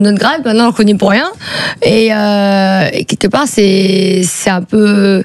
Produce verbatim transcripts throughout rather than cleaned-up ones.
notre grade, maintenant on le connaît pour rien. Et, euh, et quelque part, c'est, c'est un peu...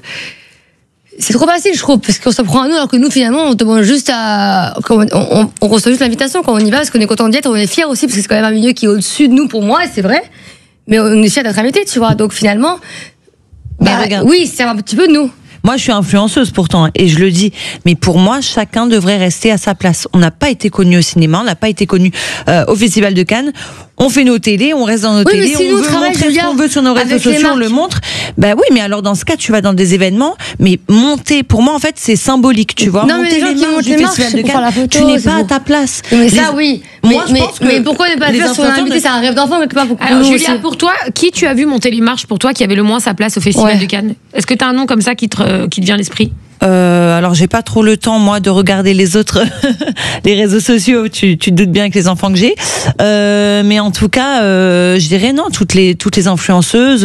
C'est trop facile, je trouve, parce qu'on se prend à nous, alors que nous, finalement, on demande juste à... On, on, on reçoit juste l'invitation quand on y va, parce qu'on est content d'y être, on est fiers aussi, parce que c'est quand même un milieu qui est au-dessus de nous, pour moi, et c'est vrai. Mais on est fiers d'être invités, tu vois. Donc finalement, bah, oui, c'est un petit peu de nous. Moi, je suis influenceuse pourtant, et je le dis. Mais pour moi, chacun devrait rester à sa place. On n'a pas été connus au cinéma, on n'a pas été connus euh, au Festival de Cannes. On fait nos télés, on reste dans nos oui, télés, si on nous, veut travail, montrer Julia, ce qu'on veut sur nos réseaux sociaux, on le montre. Bah oui, mais alors dans ce cas, tu vas dans des événements, mais monter, pour moi, en fait, c'est symbolique, tu vois. Non, mais les gens qui montent les marches, c'est pour faire la photo. Tu n'es pas à ta place. Mais ça, oui. Moi, mais, je pense mais, que mais pourquoi ne pas le faire si on est invité, c'est un rêve d'enfant quelque part pour Alors, Julia, aussi. Pour toi, qui tu as vu monter les marches pour toi qui avait le moins sa place au Festival ouais. de Cannes? Est-ce que tu as un nom comme ça qui te, qui te vient à l'esprit? Euh, alors j'ai pas trop le temps moi de regarder les autres les réseaux sociaux, tu, tu te doutes bien avec les enfants que j'ai, euh, mais en tout cas euh, je dirais non, toutes les toutes les influenceuses,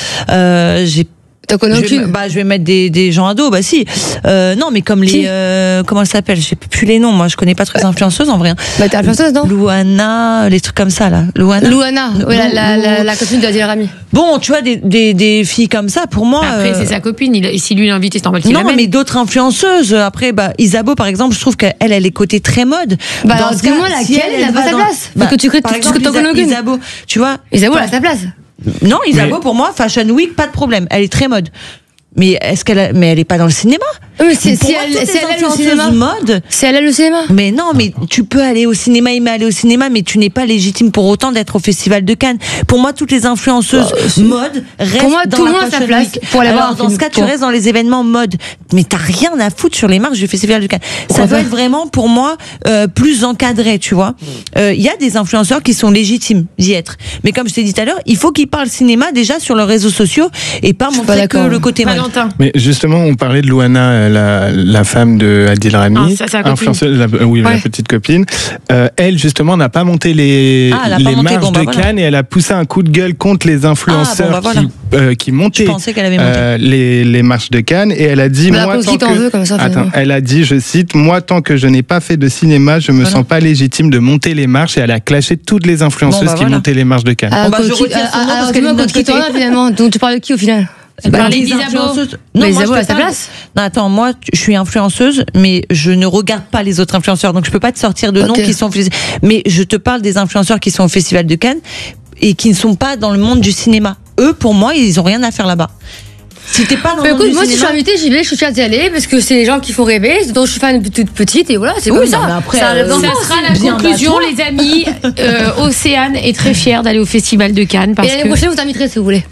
euh, j'ai T'as connu je, vais, bah, je vais mettre des, des gens ados, bah si. Euh, non, mais comme les. Euh, comment elles s'appellent? Je sais plus les noms, moi, je connais pas trop les influenceuses en vrai. Bah, t'es influenceuse, non? Louana, les trucs comme ça, là. Louana. Louana, oui, la, la, la, la copine de Adil Rami. Bon, tu vois, des, des, des filles comme ça, pour moi. Après, euh... c'est sa copine, il, si lui l'invite, c'est normal qu'il Non, l'amène. mais d'autres influenceuses. Après, bah, Isabeau, par exemple, je trouve qu'elle, elle est côté très mode. Bah, alors, dis-moi laquelle, si elle n'a pas sa place. Parce que tu crées tout ce que t'en connais. Isabeau, tu vois. Isabeau, elle a sa place. Non, Isabeau, pour moi, Fashion Week, pas de problème. Elle est très mode. Mais est-ce qu'elle a... mais elle est pas dans le cinéma? Mais si, si, moi, elle, si elle a le cinéma, mode. Si elle a le cinéma. Mais non, mais tu peux aller au cinéma, aimer aller au cinéma, mais tu n'es pas légitime pour autant d'être au Festival de Cannes. Pour moi, toutes les influenceuses bah, mode restent pour moi, dans tout la monde à sa place pour aller voir. Dans ce cas, tu restes dans les événements mode. Mais t'as rien à foutre sur les marches du Festival de Cannes. Ça doit être vraiment, pour moi, euh, plus encadré, tu vois. Il euh, y a des influenceurs qui sont légitimes d'y être. Mais comme je t'ai dit tout à l'heure, il faut qu'ils parlent cinéma déjà sur leurs réseaux sociaux et pas montrer que le côté mode. Mais justement, on parlait de Louana, la, la femme de Adil Rami, ah, ça, influenceuse, la, oui, ouais. la petite copine. Euh, elle, justement, n'a pas monté les, ah, les pas monté, marches bon, bah, de voilà. Cannes et elle a poussé un coup de gueule contre les influenceurs ah, bon, bah, voilà. qui, euh, qui montaient euh, les, les marches de Cannes. Et elle a dit, bah, moi, tant que... veut, comme ça, Attends, elle a dit, je cite, moi, tant que je n'ai pas fait de cinéma, je me voilà. sens pas légitime de monter les marches. Et elle a clashé toutes les influenceuses bon, bah, qui voilà. montaient les marches de Cannes. Alors, bah, je retire son nom parce qu'elle est de notre côté. Finalement, donc tu parles de qui au final? Bah, les influenceuses. Non, Isabeau à sa place. Non, attends, moi, je suis influenceuse, mais je ne regarde pas les autres influenceurs, donc je peux pas te sortir de okay. noms qui sont. Mais je te parle des influenceurs qui sont au Festival de Cannes et qui ne sont pas dans le monde du cinéma. Eux, pour moi, ils ont rien à faire là-bas. Si t'es pas dans mais le écoute, monde moi, du si cinéma... je suis invitée, j'y vais, je suis fière d'y aller parce que c'est les gens qui font rêver, dont je suis fan toute petite et voilà, c'est oui, comme non, ça. Mais après, ça, euh, ça sera la conclusion, les amis. Euh, Océane est très fière d'aller au Festival de Cannes. Parce et l'année que... prochaine, vous t'inviterez si vous voulez.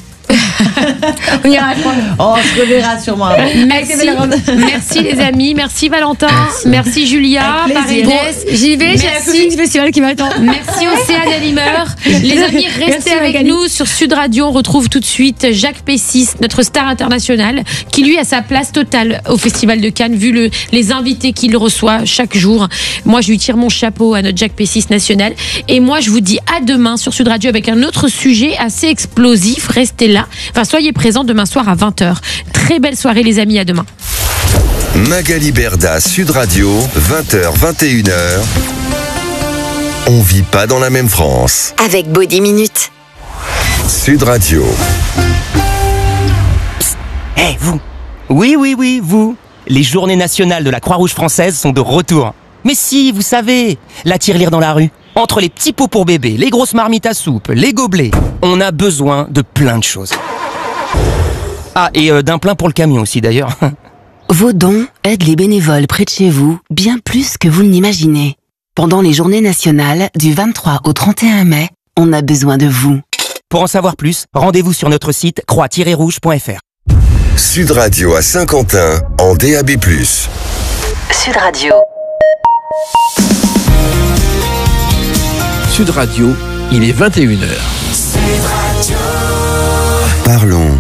On ira oh, je reverrai sûrement. Merci. Merci les amis, merci Valentin, merci, merci Julia, Paredes. Bon, j'y vais, merci spécial qui m'attend. Merci Océane Animeur. Les amis, restez merci, avec Magali. Nous sur Sud Radio. On retrouve tout de suite Jacques Pessis, notre star international, qui lui a sa place totale au Festival de Cannes, vu le, les invités qu'il reçoit chaque jour. Moi, je lui tire mon chapeau à notre Jacques Pessis national. Et moi, je vous dis à demain sur Sud Radio avec un autre sujet assez explosif. Restez là. Enfin, soyez présents demain soir à vingt heures. Très belle soirée les amis, à demain. Magali Berda, Sud Radio, vingt heures, vingt et une heures. On vit pas dans la même France. Avec Body Minute. Sud Radio. Psst, hé hey, vous. Oui, oui, oui, vous. Les journées nationales de la Croix-Rouge française sont de retour. Mais si, vous savez, la tirelire dans la rue. Entre les petits pots pour bébé, les grosses marmites à soupe, les gobelets, on a besoin de plein de choses. Ah, et euh, d'un plein pour le camion aussi d'ailleurs. Vos dons aident les bénévoles près de chez vous bien plus que vous ne l'imaginez. Pendant les journées nationales du vingt-trois au trente et un mai, on a besoin de vous. Pour en savoir plus, rendez-vous sur notre site croix tiret rouge point f r. Sud Radio à Saint-Quentin en D A B plus. Sud Radio. Sud Radio, il est vingt et une heures. Parlons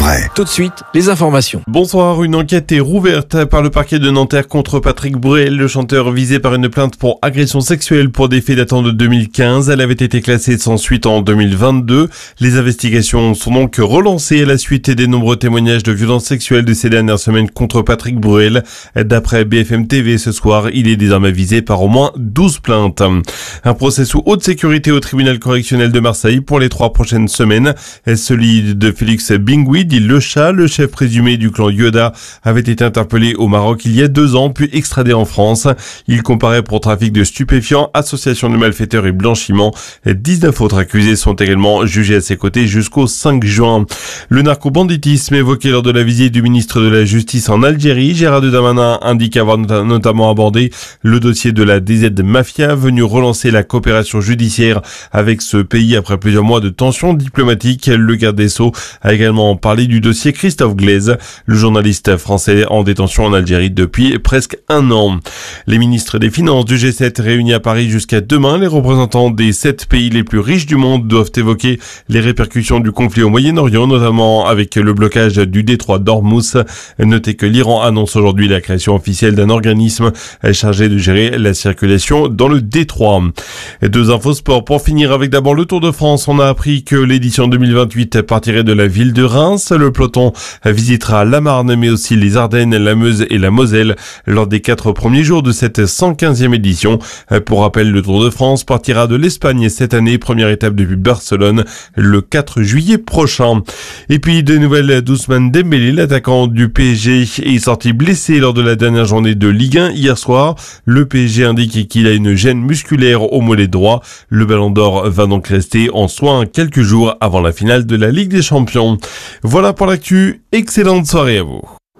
vrai. Tout de suite, les informations. Bonsoir, une enquête est rouverte par le parquet de Nanterre contre Patrick Bruel, le chanteur visé par une plainte pour agression sexuelle pour des faits datant de deux mille quinze. Elle avait été classée sans suite en deux mille vingt-deux. Les investigations sont donc relancées à la suite des nombreux témoignages de violences sexuelles de ces dernières semaines contre Patrick Bruel. D'après B F M T V ce soir, il est désormais visé par au moins douze plaintes. Un procès sous haute sécurité au tribunal correctionnel de Marseille pour les trois prochaines semaines. Celui de Félix Bingui, dit Le Chat, le chef présumé du clan Yoda, avait été interpellé au Maroc il y a deux ans, puis extradé en France. Il comparaît pour trafic de stupéfiants, association de malfaiteurs et blanchiment. dix-neuf autres accusés sont également jugés à ses côtés jusqu'au cinq juin. Le narcobanditisme évoqué lors de la visite du ministre de la Justice en Algérie, Gérald Darmanin indique avoir not- notamment abordé le dossier de la D Z Mafia, venu relancer la coopération judiciaire avec ce pays après plusieurs mois de tensions diplomatiques. Le garde des Sceaux a également parlé du dossier Christophe Glaise, le journaliste français en détention en Algérie depuis presque un an. Les ministres des Finances du G sept réunis à Paris jusqu'à demain, les représentants des sept pays les plus riches du monde doivent évoquer les répercussions du conflit au Moyen-Orient, notamment avec le blocage du détroit d'Ormuz. Notez que l'Iran annonce aujourd'hui la création officielle d'un organisme chargé de gérer la circulation dans le détroit. Deux infos sport pour finir avec d'abord le Tour de France. On a appris que l'édition deux mille vingt-huit partirait de la ville de Reims. Le peloton visitera la Marne mais aussi les Ardennes, la Meuse et la Moselle lors des quatre premiers jours de cette cent quinzième édition. Pour rappel, le Tour de France partira de l'Espagne cette année, première étape depuis Barcelone le quatre juillet prochain. Et puis des nouvelles d'Ousmane Dembélé, l'attaquant du P S G est sorti blessé lors de la dernière journée de Ligue un hier soir. Le P S G indique qu'il a une gêne musculaire au mollet droit. Le Ballon d'Or va donc rester en soins quelques jours avant la finale de la Ligue des Champions. Voilà pour l'actu, excellente soirée à vous.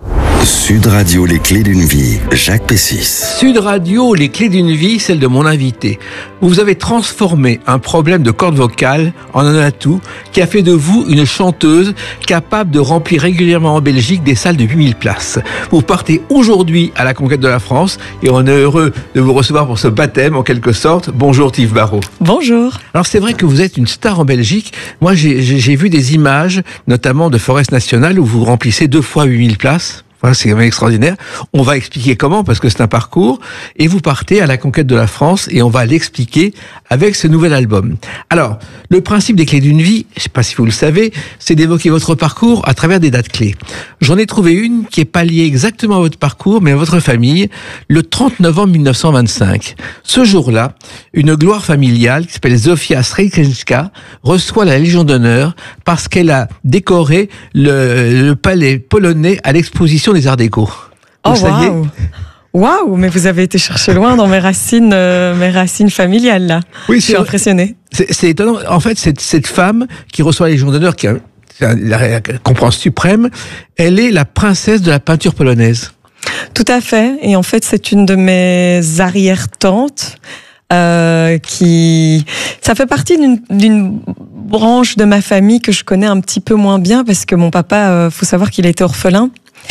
Sud Radio, les clés d'une vie, Jacques Pessis. Sud Radio, les clés d'une vie, celle de mon invité. Vous avez transformé un problème de corde vocale en un atout qui a fait de vous une chanteuse capable de remplir régulièrement en Belgique des salles de huit mille places. Vous partez aujourd'hui à la conquête de la France et on est heureux de vous recevoir pour ce baptême en quelque sorte. Bonjour Tive Barrault. Bonjour. Alors c'est vrai que vous êtes une star en Belgique. Moi j'ai, j'ai, j'ai vu des images, notamment de Forest National, où vous remplissez deux fois huit mille places. Voilà, c'est quand même extraordinaire. On va expliquer comment, parce que c'est un parcours. Et vous partez à la conquête de la France et on va l'expliquer avec ce nouvel album. Alors, le principe des clés d'une vie, je sais pas si vous le savez, c'est d'évoquer votre parcours à travers des dates clés. J'en ai trouvé une qui est pas liée exactement à votre parcours, mais à votre famille, le trente novembre mille neuf cent vingt-cinq. Ce jour-là, une gloire familiale qui s'appelle Zofia Srebrenica reçoit la Légion d'honneur parce qu'elle a décoré le, le palais polonais à l'exposition des Arts Déco. Oh, waouh! Waouh, mais vous avez été chercher loin dans mes racines, euh, mes racines familiales, là. Oui, je suis impressionnée. C'est, c'est étonnant. En fait, cette, cette femme qui reçoit la Légion d'honneur, qui a la récompense suprême, elle est la princesse de la peinture polonaise. Tout à fait. Et en fait, c'est une de mes arrière-tantes. Euh, qui, ça fait partie d'une, d'une branche de ma famille que je connais un petit peu moins bien parce que mon papa, euh, faut savoir qu'il était orphelin.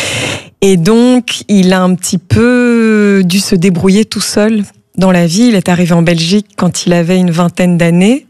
Et donc, il a un petit peu dû se débrouiller tout seul dans la vie. Il est arrivé en Belgique quand il avait une vingtaine d'années.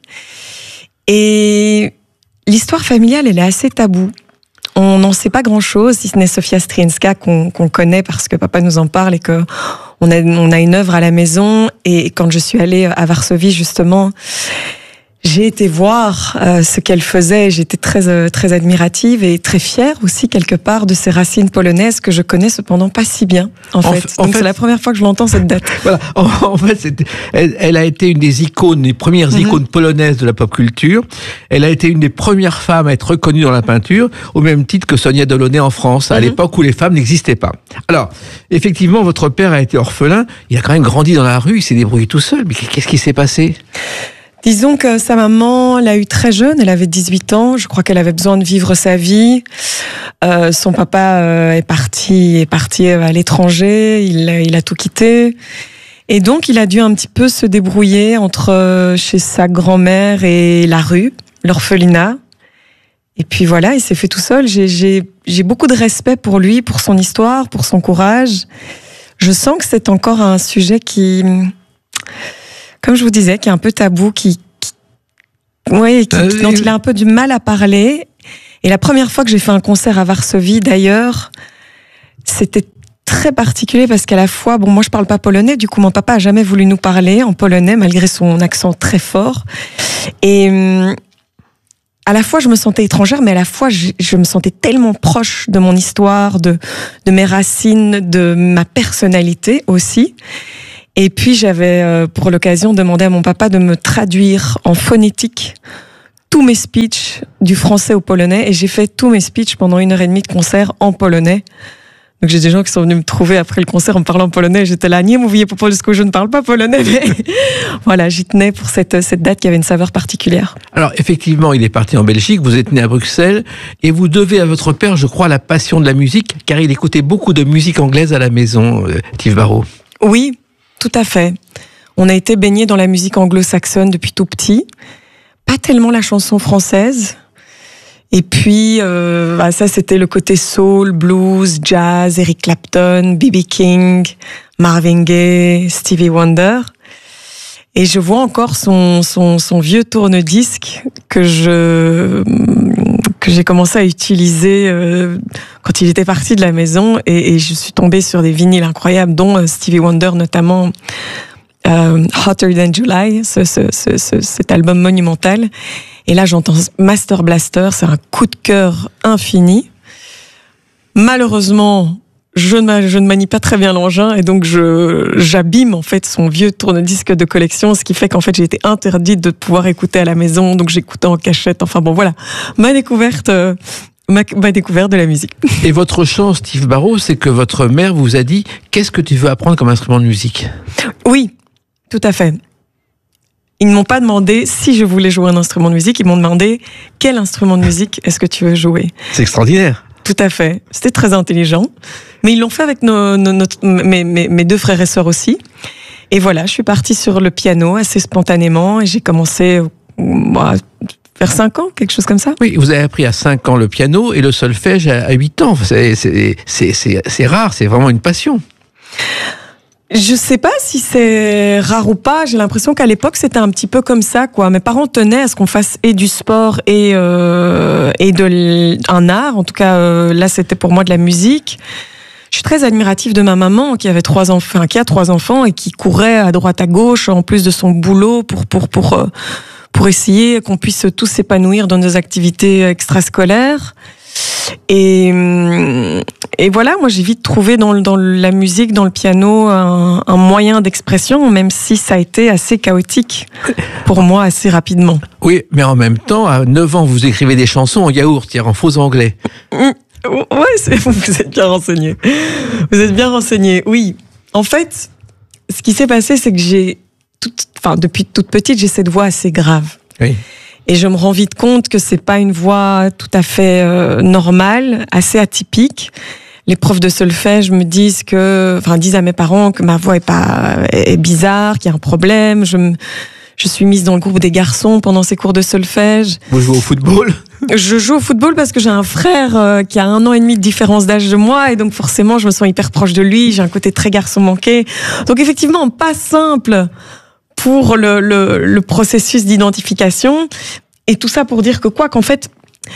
Et l'histoire familiale, elle est assez taboue. On n'en sait pas grand-chose, si ce n'est Zofia Srebrenica qu'on, qu'on connaît parce que papa nous en parle et que on a, on a une œuvre à la maison. Et quand je suis allée à Varsovie, justement, j'ai été voir euh, ce qu'elle faisait. J'étais très euh, très admirative et très fière aussi quelque part de ces racines polonaises que je connais cependant pas si bien en, en fait. F- en Donc fait, c'est la première fois que je l'entends cette date. Voilà. En, en fait, c'était, elle, elle a été une des icônes, les premières mm-hmm. icônes polonaises de la pop culture. Elle a été une des premières femmes à être reconnue dans la peinture, au même titre que Sonia Delaunay en France, à mm-hmm. l'époque où les femmes n'existaient pas. Alors, effectivement, votre père a été orphelin. Il a quand même grandi dans la rue. Il s'est débrouillé tout seul. Mais qu'est-ce qui s'est passé? Disons que sa maman l'a eu très jeune, elle avait dix-huit ans, je crois qu'elle avait besoin de vivre sa vie. Euh, son papa euh, est parti, est parti à l'étranger, il, il a tout quitté. Et donc il a dû un petit peu se débrouiller entre euh, chez sa grand-mère et la rue, l'orphelinat. Et puis voilà, il s'est fait tout seul. J'ai, j'ai, j'ai beaucoup de respect pour lui, pour son histoire, pour son courage. Je sens que c'est encore un sujet qui... Comme je vous disais, qui est un peu tabou, qui, qui, ouais, qui, euh, dont il a un peu du mal à parler. Et la première fois que j'ai fait un concert à Varsovie, d'ailleurs, c'était très particulier parce qu'à la fois, bon, moi je parle pas polonais, du coup mon papa a jamais voulu nous parler en polonais malgré son accent très fort. Et hum, à la fois je me sentais étrangère, mais à la fois je, je me sentais tellement proche de mon histoire, de, de mes racines, de ma personnalité aussi. Et puis j'avais euh, pour l'occasion demandé à mon papa de me traduire en phonétique tous mes speeches du français au polonais, et j'ai fait tous mes speeches pendant une heure et demie de concert en polonais. Donc j'ai des gens qui sont venus me trouver après le concert en me parlant polonais. J'étais là, nie mówię po polsku, je ne parle pas polonais, mais voilà, j'y tenais pour cette, cette date qui avait une saveur particulière. Alors effectivement, il est parti en Belgique, vous êtes né à Bruxelles, et vous devez à votre père, je crois, la passion de la musique, car il écoutait beaucoup de musique anglaise à la maison, euh, Tiff Barrow. Oui, tout à fait. On a été baigné dans la musique anglo-saxonne depuis tout petit. Pas tellement la chanson française. Et puis, euh, bah ça, c'était le côté soul, blues, jazz, Eric Clapton, B B King, Marvin Gaye, Stevie Wonder. Et je vois encore son, son, son vieux tourne-disque que je, que j'ai commencé à utiliser euh, quand il était parti de la maison. Et, et je suis tombée sur des vinyles incroyables, dont euh, Stevie Wonder notamment, euh, Hotter Than July, ce, ce, ce, ce, cet album monumental. Et là, j'entends Master Blaster, c'est un coup de cœur infini. Malheureusement, je ne, je ne manie pas très bien l'engin, et donc je, j'abîme en fait son vieux tourne-disque de collection, ce qui fait qu'en fait j'ai été interdite de pouvoir écouter à la maison, donc j'écoutais en cachette. Enfin bon, voilà, ma découverte, euh, ma, ma découverte de la musique. Et votre chance, Tiff Barrow, c'est que votre mère vous a dit « Qu'est-ce que tu veux apprendre comme instrument de musique ?» Oui, tout à fait. Ils ne m'ont pas demandé si je voulais jouer un instrument de musique, ils m'ont demandé quel instrument de musique est-ce que tu veux jouer. C'est extraordinaire. Tout à fait. C'était très intelligent. Mais ils l'ont fait avec nos, nos, notre, mes, mes, mes deux frères et sœurs aussi. Et voilà, je suis partie sur le piano assez spontanément, et j'ai commencé bah, vers cinq ans, quelque chose comme ça. Oui, vous avez appris à cinq ans le piano et le solfège à huit ans. C'est, c'est, c'est, c'est, c'est rare, c'est vraiment une passion. Je sais pas si c'est rare ou pas. J'ai l'impression qu'à l'époque c'était un petit peu comme ça, quoi. Mes parents tenaient à ce qu'on fasse et du sport et euh, et de un art. En tout cas, euh, là c'était pour moi de la musique. Je suis très admirative de ma maman qui avait trois enfants, qui a trois enfants et qui courait à droite à gauche en plus de son boulot pour pour pour euh, pour essayer qu'on puisse tous s'épanouir dans nos activités extrascolaires. Et, et voilà, moi j'ai vite trouvé dans, dans la musique, dans le piano, un, un moyen d'expression, même si ça a été assez chaotique pour moi assez rapidement. Oui, mais en même temps, à neuf ans, vous écrivez des chansons en yaourt, c'est-à-dire en faux anglais. Ouais, c'est, vous êtes bien renseigné. Vous êtes bien renseigné, oui. En fait, ce qui s'est passé, c'est que j'ai, toute, enfin, depuis toute petite, j'ai cette voix assez grave. Oui. Et je me rends vite compte que c'est pas une voix tout à fait euh, normale, assez atypique. Les profs de solfège me disent que, enfin, disent à mes parents que ma voix est pas est bizarre, qu'il y a un problème. Je me, je suis mise dans le groupe des garçons pendant ces cours de solfège. Vous jouez au football ? Je joue au football parce que j'ai un frère euh, qui a un an et demi de différence d'âge de moi, et donc forcément je me sens hyper proche de lui. J'ai un côté très garçon manqué. Donc effectivement, pas simple pour le, le, le processus d'identification. Et tout ça pour dire que quoi, qu'en fait,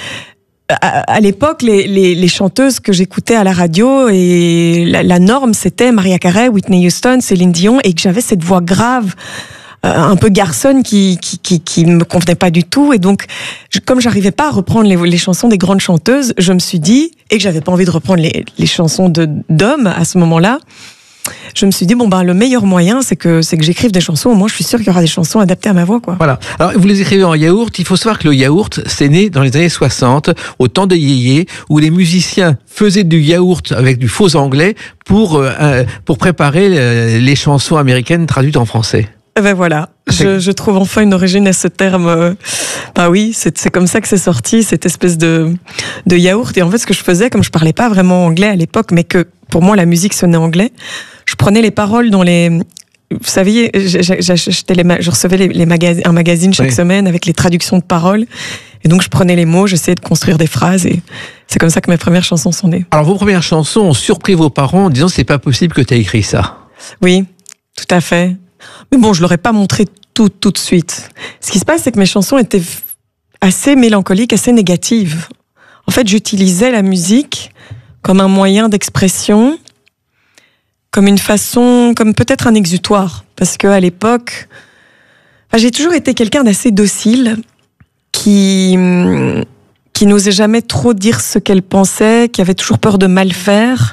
à, à l'époque, les, les, les chanteuses que j'écoutais à la radio, et la, la norme, c'était Mariah Carey, Whitney Houston, Céline Dion, et que j'avais cette voix grave, euh, un peu garçonne, qui, qui, qui, qui me convenait pas du tout. Et donc, je, comme j'arrivais pas à reprendre les, les chansons des grandes chanteuses, je me suis dit, et que j'avais pas envie de reprendre les, les chansons de, d'hommes à ce moment-là, je me suis dit, bon, ben, le meilleur moyen, c'est que, c'est que j'écrive des chansons. Au moins, je suis sûre qu'il y aura des chansons adaptées à ma voix, quoi. Voilà. Alors, vous les écrivez en yaourt. Il faut savoir que le yaourt, c'est né dans les années soixante, au temps des yéyés, où les musiciens faisaient du yaourt avec du faux anglais pour, euh, pour préparer les chansons américaines traduites en français. Eh ben voilà, je, je trouve enfin une origine à ce terme. Euh, bah oui, c'est, c'est comme ça que c'est sorti, cette espèce de, de yaourt. Et en fait, ce que je faisais, comme je parlais pas vraiment anglais à l'époque, mais que pour moi la musique sonnait anglais, je prenais les paroles dans les... Vous savez, j'achetais les, je recevais les, les magazines, un magazine chaque oui. semaine avec les traductions de paroles. Et donc je prenais les mots, j'essayais de construire des phrases, et c'est comme ça que mes premières chansons sont nées. Alors vos premières chansons ont surpris vos parents en disant c'est pas possible que tu aies écrit ça. Oui, tout à fait. Mais bon, je leur ai pas montré tout, tout de suite. Ce qui se passe, c'est que mes chansons étaient assez mélancoliques, assez négatives. en fait, j'utilisais la musique comme un moyen d'expression, comme une façon, comme peut-être un exutoire. Parce qu'à l'époque, enfin, j'ai toujours été quelqu'un d'assez docile, qui, qui n'osait jamais trop dire ce qu'elle pensait, qui avait toujours peur de mal faire.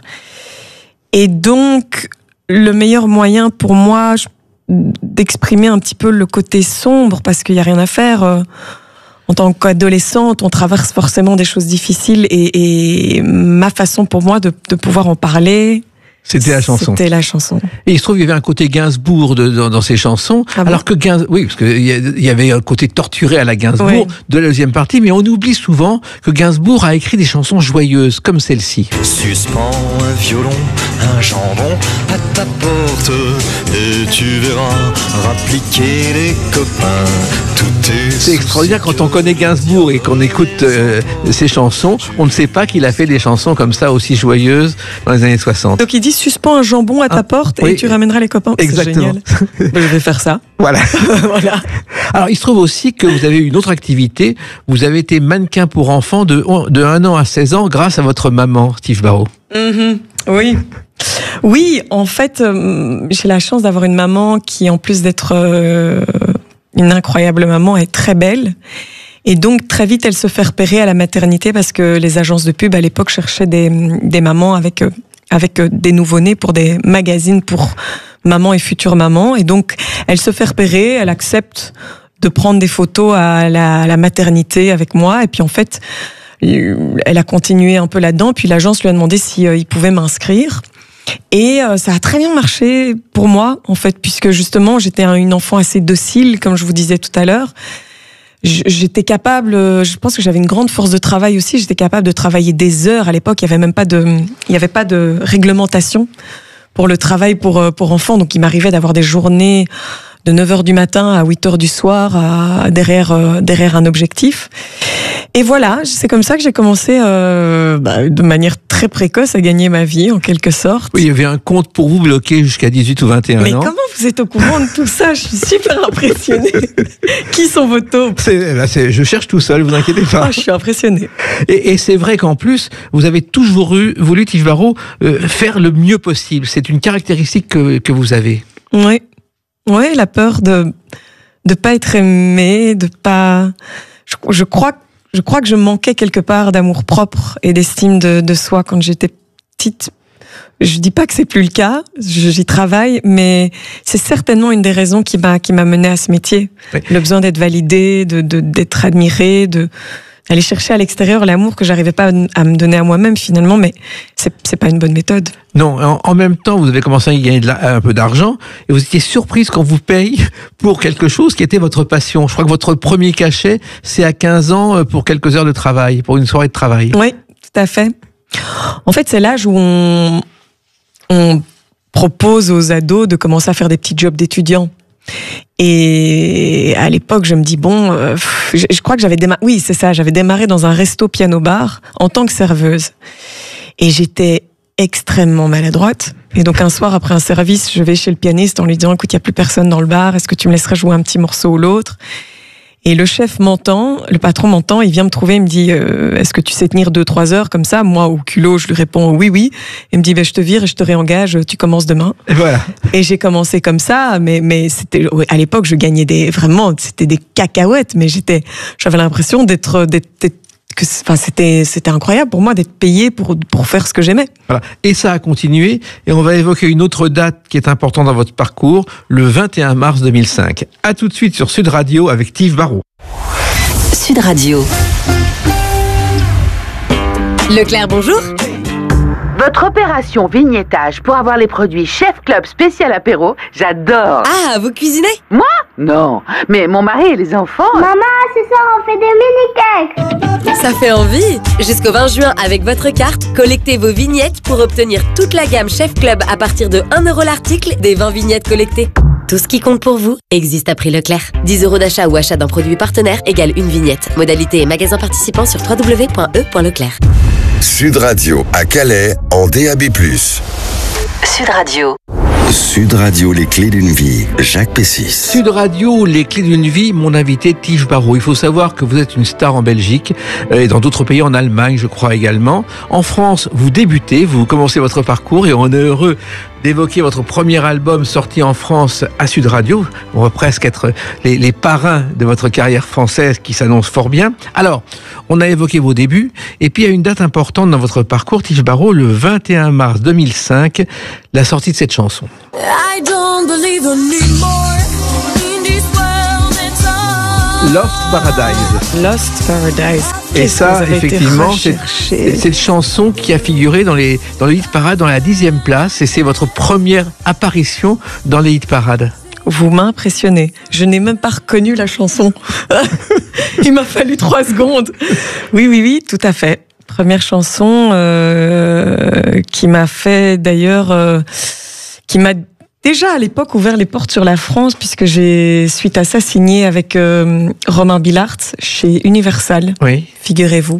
Et donc, le meilleur moyen pour moi d'exprimer un petit peu le côté sombre, parce qu'il n'y a rien à faire. Euh, en tant qu'adolescente, on traverse forcément des choses difficiles, et, et ma façon pour moi de, de pouvoir en parler, c'était la chanson. C'était la chanson. Et il se trouve qu'il y avait un côté Gainsbourg de, dans, dans ces chansons, ah bon alors que Gainsbourg, oui, parce qu'il y avait un côté torturé à la Gainsbourg oui. de la deuxième partie, mais on oublie souvent que Gainsbourg a écrit des chansons joyeuses, comme celle-ci. Suspends un violon, un jambon à ta porte, et tu verras rappliquer les copains. Tout est C'est extraordinaire quand on connaît Gainsbourg et qu'on écoute euh, ses chansons, on ne sait pas qu'il a fait des chansons comme ça aussi joyeuses dans les années soixante. Donc il dit suspends un jambon à ta ah, porte et oui. tu ramèneras les copains. Exactement. C'est génial. Je vais faire ça. Voilà. Voilà. Alors il se trouve aussi que vous avez une autre activité. Vous avez été mannequin pour enfants de, de un an à seize ans grâce à votre maman, Steve Barrow. Mm-hmm. Oui. Oui, en fait, euh, j'ai la chance d'avoir une maman qui, en plus d'être euh, une incroyable maman, est très belle. Et donc, très vite, elle se fait repérer à la maternité parce que les agences de pub, à l'époque, cherchaient des, des mamans avec, avec des nouveau-nés pour des magazines pour maman et future maman. Et donc, elle se fait repérer, elle accepte de prendre des photos à la, à la maternité avec moi. Et puis, en fait, elle a continué un peu là-dedans. Puis, l'agence lui a demandé si euh, il pouvait m'inscrire. Et euh, ça a très bien marché pour moi, en fait, puisque justement, j'étais une enfant assez docile, comme je vous disais tout à l'heure. J'étais capable, je pense que j'avais une grande force de travail aussi, j'étais capable de travailler des heures. À l'époque, il y avait même pas de, il y avait pas de réglementation pour le travail pour, pour enfants. Donc, il m'arrivait d'avoir des journées de neuf heures du matin à huit heures du soir à, derrière, derrière un objectif. Et voilà, c'est comme ça que j'ai commencé euh, bah, de manière très précoce à gagner ma vie, en quelque sorte. Oui, il y avait un compte pour vous bloqué jusqu'à dix-huit ou vingt et un Mais ans. Mais comment vous êtes au courant de tout ça? Je suis super impressionnée. Qui sont vos taupes? c'est, bah c'est, Je cherche tout seul, vous inquiétez pas. Oh, je suis impressionnée. Et, et c'est vrai qu'en plus, vous avez toujours eu, voulu, Steve Barrow, euh, faire le mieux possible. C'est une caractéristique que, que vous avez. Oui. Oui, la peur de de pas être aimée, de pas... Je, je crois Je crois que je manquais quelque part d'amour propre et d'estime de, de soi quand j'étais petite. Je dis pas que c'est plus le cas, j'y travaille, mais c'est certainement une des raisons qui m'a qui m'a menée à ce métier. Oui. Le besoin d'être validée, de, de d'être admirée, de d'aller chercher à l'extérieur l'amour que j'arrivais pas à me donner à moi-même finalement, mais c'est c'est pas une bonne méthode. Non, en, en même temps, vous avez commencé à gagner de la, un peu d'argent et vous étiez surprise quand vous paye pour quelque chose qui était votre passion. Je crois que votre premier cachet, c'est à quinze ans pour quelques heures de travail, pour une soirée de travail. Oui, tout à fait. En fait, c'est l'âge où on, on propose aux ados de commencer à faire des petits jobs d'étudiants. Et à l'époque, je me dis bon, euh, je, je crois que j'avais démarré. Oui, c'est ça. J'avais démarré dans un resto piano-bar en tant que serveuse, et j'étais extrêmement maladroite. Et donc un soir après un service, je vais chez le pianiste en lui disant écoute, il y a plus personne dans le bar. Est-ce que tu me laisserais jouer un petit morceau ou l'autre? Et le chef m'entend, le patron m'entend, il vient me trouver, il me dit euh, est-ce que tu sais tenir deux trois heures comme ça? Moi, au culot, je lui réponds oui, oui. Il me dit ben, je te vire et je te réengage, tu commences demain. Et voilà. Et j'ai commencé comme ça, mais mais c'était à l'époque, je gagnais des vraiment, c'était des cacahuètes, mais j'étais, j'avais l'impression d'être d'être, d'être que, enfin, c'était c'était incroyable pour moi d'être payée pour pour faire ce que j'aimais. Voilà. Et ça a continué, et on va évoquer une autre date qui est importante dans votre parcours, le vingt et un mars deux mille cinq. À tout de suite sur Sud Radio avec Steve Barrow. Sud Radio. Leclerc, bonjour. Votre opération vignettage pour avoir les produits Chef Club spécial apéro, j'adore. Ah, vous cuisinez? Moi? Non, mais mon mari et les enfants... Maman, ce soir on fait des mini-cakes. Ça fait envie. Jusqu'au vingt juin, avec votre carte, collectez vos vignettes pour obtenir toute la gamme Chef Club à partir de un euro l'article des vingt vignettes collectées. Tout ce qui compte pour vous existe à prix Leclerc. dix euros d'achat ou achat d'un produit partenaire égale une vignette. Modalité et magasin participant sur w w w point e point leclerc. Sud Radio à Calais en D A B plus. Sud Radio. Sud Radio, les clés d'une vie, Jacques Pessis. Sud Radio, les clés d'une vie, mon invité Tige Barrault. Il faut savoir que vous êtes une star en Belgique et dans d'autres pays, en Allemagne, je crois également. En France, vous débutez, vous commencez votre parcours et on est heureux d'évoquer votre premier album sorti en France à Sud Radio. On va presque être les, les parrains de votre carrière française qui s'annonce fort bien. Alors, on a évoqué vos débuts et puis il y a une date importante dans votre parcours, Tige Barrault, le vingt et un mars deux mille cinq, la sortie de cette chanson. I don't believe anymore in this world at all. Lost Paradise. Lost Paradise. Et ça, effectivement, c'est cette chanson qui a figuré dans les dans les hit parades dans la dixième place, et c'est votre première apparition dans les hit parades. Vous m'impressionnez. Je n'ai même pas reconnu la chanson. Il m'a fallu trois secondes. Oui, oui, oui, tout à fait. Première chanson euh, qui m'a fait d'ailleurs, euh, qui m'a déjà à l'époque ouvert les portes sur la France, puisque j'ai suite à ça signé avec euh, Romain Billard chez Universal. Oui. Figurez-vous.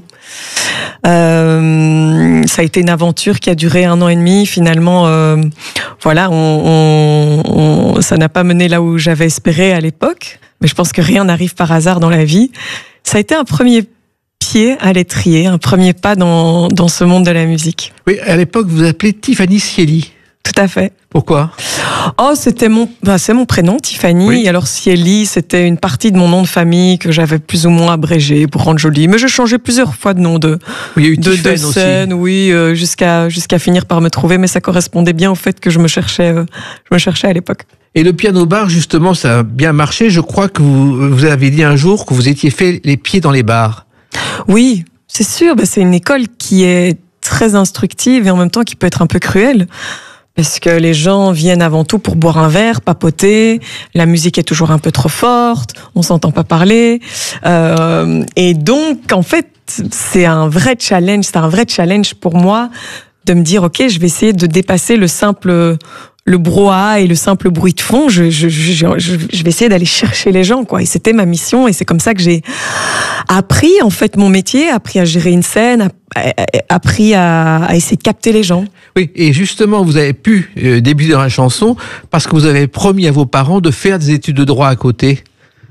Euh, ça a été une aventure qui a duré un an et demi. Finalement, euh, voilà, on, on, on, ça n'a pas mené là où j'avais espéré à l'époque. Mais je pense que rien n'arrive par hasard dans la vie. Ça a été un premier pied à l'étrier, un premier pas dans, dans ce monde de la musique. Oui, à l'époque, vous vous appelez Tiffany Cieli. Tout à fait. Pourquoi ? Oh, c'était mon, bah, c'est mon prénom, Tiffany. Oui. Et alors Cieli, c'était une partie de mon nom de famille que j'avais plus ou moins abrégé pour rendre joli. Mais j'ai changé plusieurs fois de nom de, oui, il y a eu de, de scène, aussi. oui, euh, jusqu'à jusqu'à finir par me trouver. Mais ça correspondait bien au fait que je me cherchais, euh, je me cherchais à l'époque. Et le piano bar, justement, ça a bien marché. Je crois que vous, vous avez dit un jour que vous étiez fait les pieds dans les bars. Oui, c'est sûr. Bah, c'est une école qui est très instructive et en même temps qui peut être un peu cruelle. Parce que les gens viennent avant tout pour boire un verre, papoter, la musique est toujours un peu trop forte, on s'entend pas parler. Euh, et donc, en fait, c'est un vrai challenge, c'est un vrai challenge pour moi de me dire, ok, je vais essayer de dépasser le simple, le brouhaha et le simple bruit de fond. Je, je, je, je, je vais essayer d'aller chercher les gens, quoi. Et c'était ma mission, et c'est comme ça que j'ai appris, en fait, mon métier, appris à gérer une scène, appris à, à essayer de capter les gens. Oui, et justement, vous avez pu euh, débuter dans la chanson parce que vous avez promis à vos parents de faire des études de droit à côté.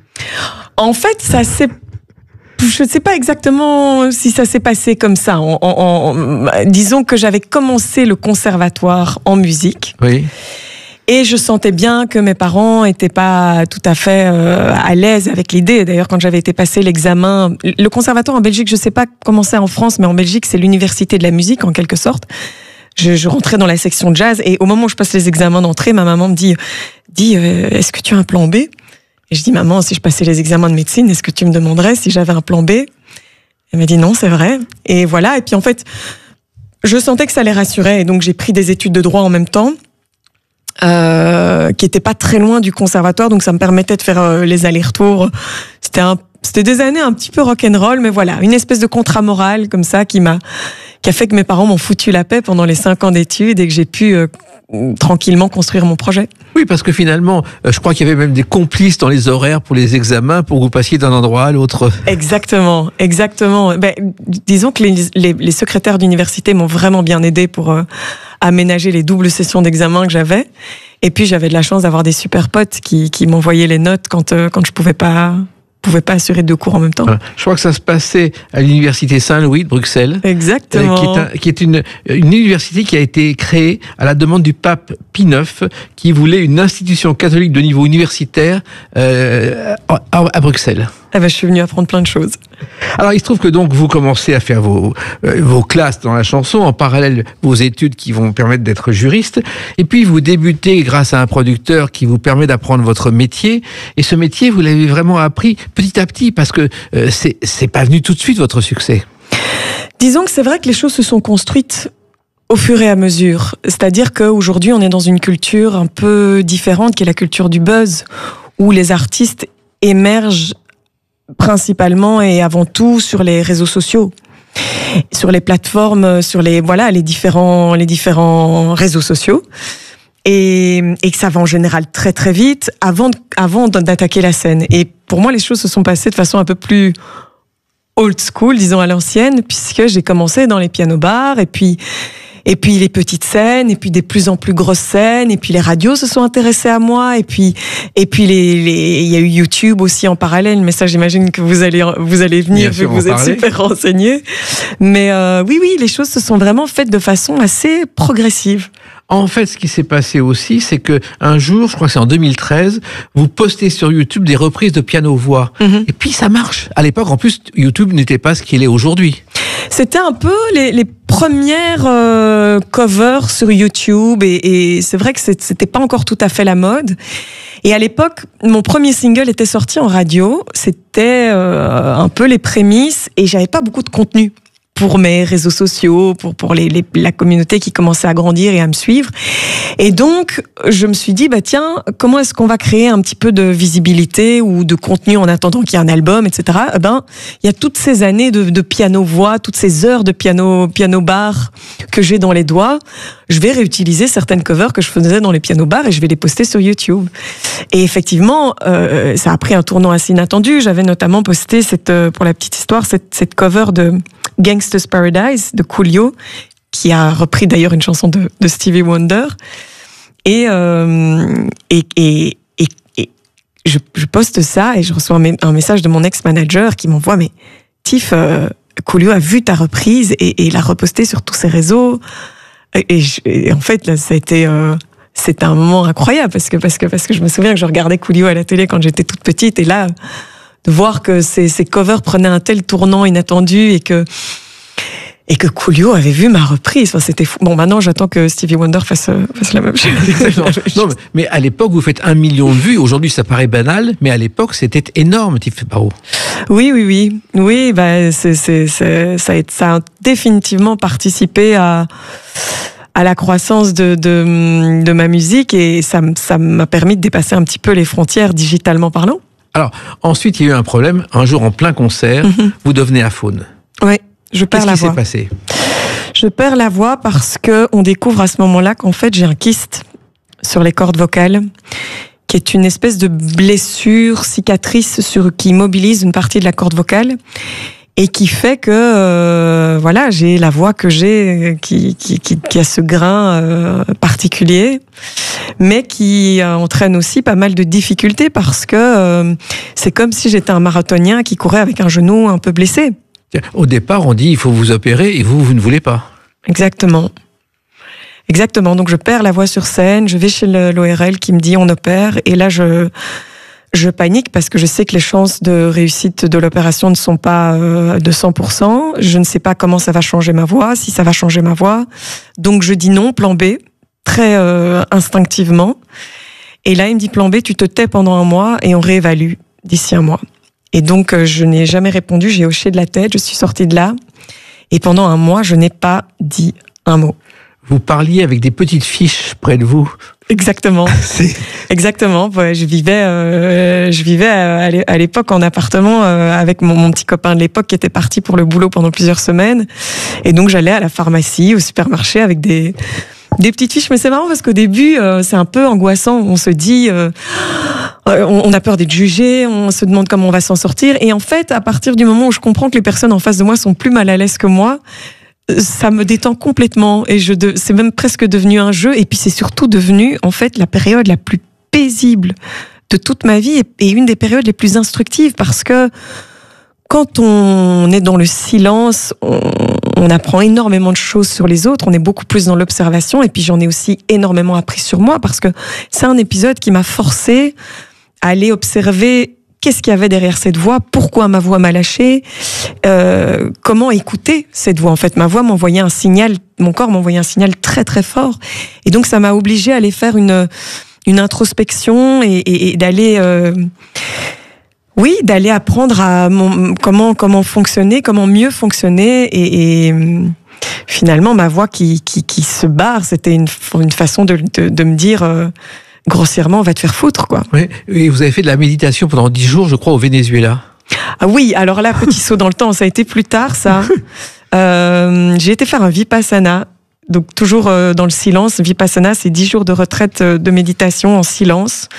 En fait, ça s'est... Je ne sais pas exactement si ça s'est passé comme ça. En, en, en, disons que j'avais commencé le conservatoire en musique. Oui. Et je sentais bien que mes parents n'étaient pas tout à fait euh, à l'aise avec l'idée. D'ailleurs, quand j'avais été passer l'examen... Le conservatoire en Belgique, je ne sais pas comment c'est en France, mais en Belgique, c'est l'université de la musique, en quelque sorte. Je, je rentrais dans la section jazz, et au moment où je passe les examens d'entrée, ma maman me dit, dit euh, « Est-ce que tu as un plan B ?» Et je dis « Maman, si je passais les examens de médecine, est-ce que tu me demanderais si j'avais un plan B ?» Elle m'a dit « Non, c'est vrai. » Et voilà, et puis en fait, je sentais que ça les rassurait, et donc j'ai pris des études de droit en même temps. Euh, qui était pas très loin du conservatoire, donc ça me permettait de faire euh, les allers-retours. C'était un, c'était des années un petit peu rock'n'roll, mais voilà, une espèce de contrat moral comme ça qui m'a, qui a fait que mes parents m'ont foutu la paix pendant les cinq ans d'études et que j'ai pu euh, tranquillement construire mon projet. Oui, parce que finalement, euh, je crois qu'il y avait même des complices dans les horaires pour les examens, pour que vous passiez d'un endroit à l'autre. Exactement, exactement. Ben, disons que les, les, les secrétaires d'université m'ont vraiment bien aidé pour euh, aménager les doubles sessions d'examen que j'avais. Et puis j'avais de la chance d'avoir des super potes qui, qui m'envoyaient les notes quand, euh, quand je pouvais pas... pouvait pas assurer deux cours en même temps. Je crois que ça se passait à l'université Saint-Louis de Bruxelles. Exactement. Euh, qui est, un, qui est une, une université qui a été créée à la demande du pape Pie neuf, qui voulait une institution catholique de niveau universitaire euh, à, à Bruxelles. Ah ben, je suis venue apprendre plein de choses. Alors, il se trouve que donc vous commencez à faire vos, euh, vos classes dans la chanson, en parallèle vos études qui vont permettre d'être juriste, et puis vous débutez grâce à un producteur qui vous permet d'apprendre votre métier, et ce métier, vous l'avez vraiment appris petit à petit, parce que euh, c'est, c'est pas venu tout de suite, votre succès. Disons que c'est vrai que les choses se sont construites au fur et à mesure. C'est-à-dire qu'aujourd'hui, on est dans une culture un peu différente, qui est la culture du buzz, où les artistes émergent principalement et avant tout sur les réseaux sociaux, sur les plateformes, sur les voilà les différents les différents réseaux sociaux, et, et que ça va en général très très vite avant de, avant d'attaquer la scène. Et pour moi, les choses se sont passées de façon un peu plus old school, disons à l'ancienne, puisque j'ai commencé dans les piano bars, et puis Et puis les petites scènes, et puis des plus en plus grosses scènes, et puis les radios se sont intéressées à moi, et puis et puis les les il y a eu YouTube aussi en parallèle, mais ça j'imagine que vous allez vous allez venir vu que vous êtes super renseignés. Mais euh, oui oui, les choses se sont vraiment faites de façon assez progressive. En fait, ce qui s'est passé aussi, c'est que un jour, je crois que c'est en deux mille treize, vous postez sur YouTube des reprises de piano-voix. Mm-hmm. Et puis ça marche. À l'époque, en plus, YouTube n'était pas ce qu'il est aujourd'hui. C'était un peu les, les premières euh, covers sur YouTube, et, et c'est vrai que c'était pas encore tout à fait la mode. Et à l'époque, mon premier single était sorti en radio. C'était euh, un peu les prémices, et j'avais pas beaucoup de contenu pour mes réseaux sociaux, pour pour les, les la communauté qui commençait à grandir et à me suivre. Et donc, je me suis dit, bah tiens, comment est-ce qu'on va créer un petit peu de visibilité ou de contenu en attendant qu'il y ait un album, et cetera. Eh ben, il y a toutes ces années de, de piano-voix, toutes ces heures de piano piano-bar que j'ai dans les doigts. Je vais réutiliser certaines covers que je faisais dans les piano-bars et je vais les poster sur YouTube. Et effectivement, euh, ça a pris un tournant assez inattendu. J'avais notamment posté cette, euh, pour la petite histoire, cette, cette cover de Gangsta's Paradise de Coolio, qui a repris d'ailleurs une chanson de, de Stevie Wonder. Et, euh, et, et, et, et je, je poste ça et je reçois un, un message de mon ex-manager qui m'envoie « Mais Tiff, euh, Coolio a vu ta reprise et, et l'a repostée sur tous ses réseaux. » Et, je, et en fait, là, ça a été... Euh, c'était un moment incroyable parce que, parce, que, parce que je me souviens que je regardais Coolio à la télé quand j'étais toute petite, et là, de voir que ces, ces covers prenaient un tel tournant inattendu et que, et que Coolio avait vu ma reprise. Enfin, c'était fou. Bon, maintenant, j'attends que Stevie Wonder fasse, fasse la même chose. Non, mais, mais à l'époque, vous faites un million de vues. Aujourd'hui, ça paraît banal, mais à l'époque, c'était énorme, Tiff Barrault. Oui, oui, oui. Oui, bah, c'est, c'est, c'est, ça, a, ça a définitivement participé à, à la croissance de, de, de ma musique, et ça, ça m'a permis de dépasser un petit peu les frontières digitalement parlant. Alors, ensuite, il y a eu un problème. Un jour, en plein concert, mm-hmm. vous devenez aphone. Oui, je perds la voix. Qu'est-ce qui s'est passé ? Je perds la voix parce que on découvre à ce moment-là qu'en fait, j'ai un kyste sur les cordes vocales, qui est une espèce de blessure, cicatrice sur, qui immobilise une partie de la corde vocale, et qui fait que euh, voilà, j'ai la voix que j'ai, qui, qui, qui, qui a ce grain euh, particulier, mais qui euh, entraîne aussi pas mal de difficultés parce que euh, c'est comme si j'étais un marathonien qui courait avec un genou un peu blessé. Au départ, on dit il faut vous opérer, et vous, vous ne voulez pas. Exactement. Exactement. Donc je perds la voix sur scène, je vais chez l'O R L qui me dit on opère, et là je je panique parce que je sais que les chances de réussite de l'opération ne sont pas euh, de cent pour cent. Je ne sais pas comment ça va changer ma voix, si ça va changer ma voix. Donc je dis non, plan B, très euh, instinctivement. Et là il me dit plan B, tu te tais pendant un mois et on réévalue d'ici un mois. Et donc euh, je n'ai jamais répondu, j'ai hoché de la tête, je suis sortie de là. Et pendant un mois, je n'ai pas dit un mot. Vous parliez avec des petites fiches près de vous. Exactement. Exactement. Ouais, je vivais, euh, je vivais à l'époque en appartement euh, avec mon, mon petit copain de l'époque qui était parti pour le boulot pendant plusieurs semaines. Et donc j'allais à la pharmacie, au supermarché avec des des petites fiches. Mais c'est marrant parce qu'au début, euh, c'est un peu angoissant. On se dit, euh, on, on a peur d'être jugé, on se demande comment on va s'en sortir. Et en fait, à partir du moment où je comprends que les personnes en face de moi sont plus mal à l'aise que moi, ça me détend complètement, et je de, c'est même presque devenu un jeu, et puis c'est surtout devenu en fait la période la plus paisible de toute ma vie, et une des périodes les plus instructives, parce que quand on est dans le silence, on, on apprend énormément de choses sur les autres, on est beaucoup plus dans l'observation, et puis j'en ai aussi énormément appris sur moi, parce que c'est un épisode qui m'a forcé à aller observer qu'est-ce qu'il y avait derrière cette voix, pourquoi ma voix m'a lâché, euh, comment écouter cette voix. En fait, ma voix m'envoyait un signal, mon corps m'envoyait un signal très très fort. Et donc ça m'a obligée à aller faire une, une introspection et, et, et d'aller... Euh, oui, d'aller apprendre à mon, comment, comment fonctionner, comment mieux fonctionner. Et, et finalement, ma voix qui, qui, qui se barre, c'était une, une façon de, de, de me dire... Euh, grossièrement, on va te faire foutre, quoi. Oui, et vous avez fait de la méditation pendant dix jours, je crois, au Venezuela. Ah oui, alors là, petit saut dans le temps, ça a été plus tard, ça. euh, j'ai été faire un Vipassana, donc toujours euh, dans le silence. Vipassana, c'est dix jours de retraite euh, de méditation en silence,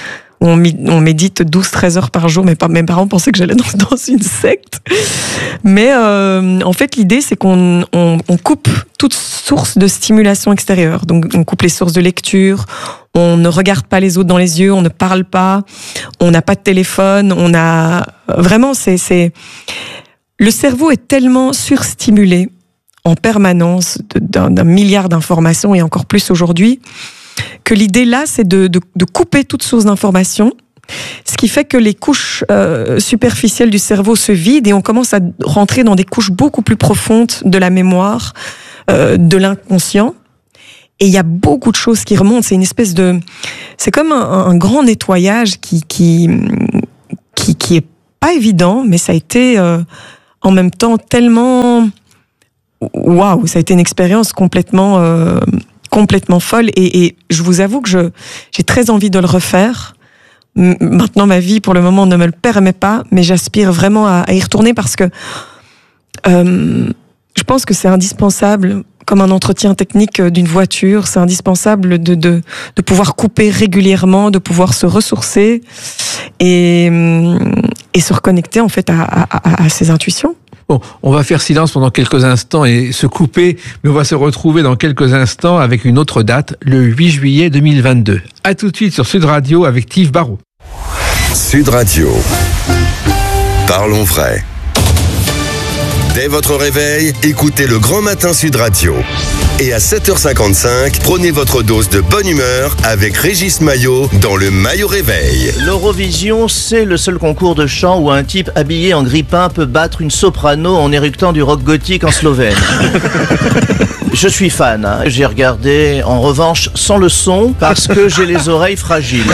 on, on médite douze treize heures par jour. Mes, mes parents pensaient que j'allais dans, dans une secte. Mais euh, en fait, l'idée, c'est qu'on on, on coupe toute source de stimulation extérieure. Donc, on coupe les sources de lecture, on ne regarde pas les autres dans les yeux, on ne parle pas, on n'a pas de téléphone, on a... Vraiment, c'est... c'est... Le cerveau est tellement surstimulé en permanence d'un, d'un milliard d'informations, et encore plus aujourd'hui, que l'idée là, c'est de, de, de couper toute source d'information, ce qui fait que les couches euh, superficielles du cerveau se vident et on commence à rentrer dans des couches beaucoup plus profondes de la mémoire, euh, de l'inconscient. Et il y a beaucoup de choses qui remontent. C'est une espèce de, c'est comme un, un grand nettoyage qui qui qui qui est pas évident, mais ça a été euh, en même temps tellement waouh, ça a été une expérience complètement euh, complètement folle. Et, et je vous avoue que je j'ai très envie de le refaire. Maintenant, ma vie, pour le moment, ne me le permet pas, mais j'aspire vraiment à, à y retourner parce que euh, je pense que c'est indispensable, comme un entretien technique d'une voiture, c'est indispensable de, de, de pouvoir couper régulièrement, de pouvoir se ressourcer et, et se reconnecter en fait à, à, à ses intuitions. Bon, on va faire silence pendant quelques instants et se couper, mais on va se retrouver dans quelques instants avec une autre date, le huit juillet deux mille vingt-deux. À tout de suite sur Sud Radio avec Tive Barrault. Sud Radio. Parlons vrai. Dès votre réveil, écoutez le Grand Matin Sud Radio. Et à sept heures cinquante-cinq, prenez votre dose de bonne humeur avec Régis Maillot dans le Maillot Réveil. L'Eurovision, c'est le seul concours de chant où un type habillé en grippin peut battre une soprano en éructant du rock gothique en slovène. Je suis fan, hein. J'ai regardé en revanche sans le son parce que j'ai les oreilles fragiles.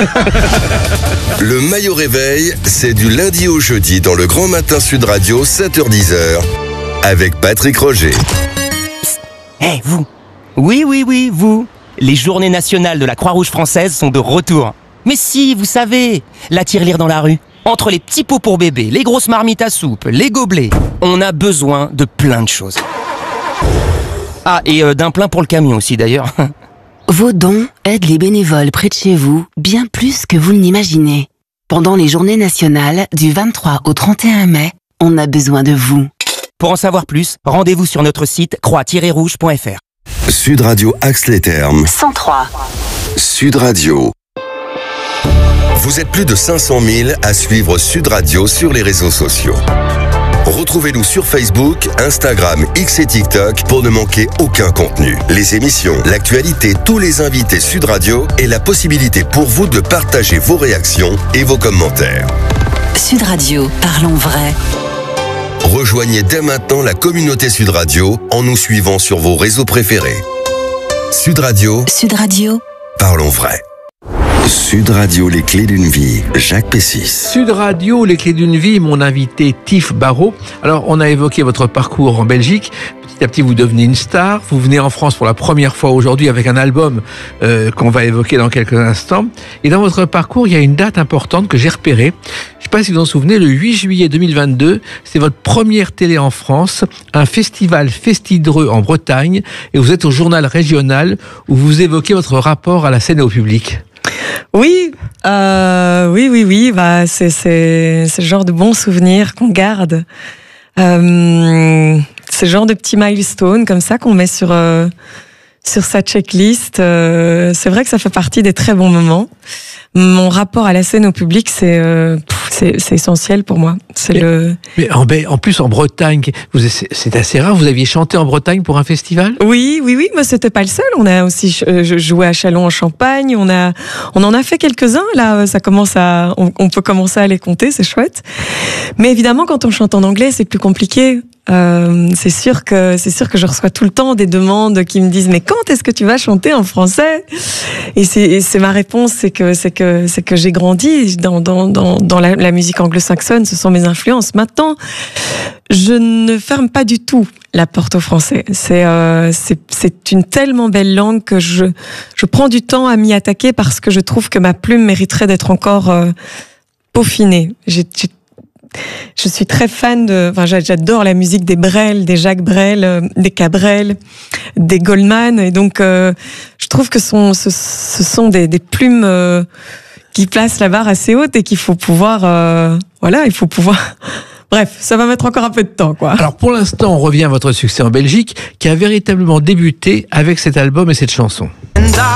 Le Maillot Réveil, c'est du lundi au jeudi dans le Grand Matin Sud Radio, sept heures dix avec Patrick Roger. Eh, hey, vous. Oui, oui, oui, vous. Les journées nationales de la Croix-Rouge française sont de retour. Mais si, vous savez, la tirelire dans la rue. Entre les petits pots pour bébé, les grosses marmites à soupe, les gobelets, on a besoin de plein de choses. Ah, et euh, d'un plein pour le camion aussi d'ailleurs. Vos dons aident les bénévoles près de chez vous bien plus que vous ne l'imaginez. Pendant les journées nationales du vingt-trois au trente et un mai, on a besoin de vous. Pour en savoir plus, rendez-vous sur notre site croix tiret rouge point f r. Sud Radio Axe-les-Thermes cent trois. Sud Radio. Vous êtes plus de cinq cent mille à suivre Sud Radio sur les réseaux sociaux. Retrouvez-nous sur Facebook, Instagram, X et TikTok pour ne manquer aucun contenu. Les émissions, l'actualité, tous les invités Sud Radio et la possibilité pour vous de partager vos réactions et vos commentaires. Sud Radio, parlons vrai. Rejoignez dès maintenant la communauté Sud Radio en nous suivant sur vos réseaux préférés. Sud Radio. Sud Radio. Parlons vrai. Sud Radio, les clés d'une vie, Jacques Pessis. Sud Radio, les clés d'une vie, mon invité Tive Barrault. Alors, on a évoqué votre parcours en Belgique. Petit à petit, vous devenez une star. Vous venez en France pour la première fois aujourd'hui avec un album euh, qu'on va évoquer dans quelques instants. Et dans votre parcours, il y a une date importante que j'ai repérée. Je ne sais pas si vous vous en souvenez, le huit juillet deux mille vingt-deux, c'est votre première télé en France, un festival Festidreux en Bretagne, et vous êtes au journal régional où vous évoquez votre rapport à la scène et au public. Oui, euh, oui, oui, oui. Bah, c'est, c'est, c'est le genre de bons souvenirs qu'on garde. Euh, c'est le genre de petits milestones comme ça qu'on met sur euh, sur sa checklist. Euh, c'est vrai que ça fait partie des très bons moments. Mon rapport à la scène au public, c'est euh, c'est, c'est essentiel pour moi. C'est mais, le. Mais en, en plus en Bretagne, vous, c'est assez rare. Vous aviez chanté en Bretagne pour un festival ? Oui, oui, oui. Mais c'était pas le seul. On a aussi joué à Châlons en Champagne. On a, on en a fait quelques-uns. Là, ça commence à, on, on peut commencer à les compter. C'est chouette. Mais évidemment, quand on chante en anglais, c'est plus compliqué. Euh, c'est sûr que c'est sûr que je reçois tout le temps des demandes qui me disent mais quand est-ce que tu vas chanter en français ? Et c'est, et c'est ma réponse, c'est que c'est que c'est que j'ai grandi dans dans dans dans la, la musique anglo-saxonne, ce sont mes influences. Maintenant, je ne ferme pas du tout la porte au français. C'est euh, c'est c'est une tellement belle langue que je je prends du temps à m'y attaquer parce que je trouve que ma plume mériterait d'être encore euh, peaufinée. J'ai, j'ai Je suis très fan de, enfin, j'adore la musique des Brel, des Jacques Brel, euh, des Cabrel, des Goldman, et donc euh, je trouve que son, ce, ce sont des, des plumes euh, qui place la barre assez haute et qu'il faut pouvoir, euh, voilà, il faut pouvoir. Bref, ça va mettre encore un peu de temps, quoi. Alors pour l'instant, on revient à votre succès en Belgique, qui a véritablement débuté avec cet album et cette chanson.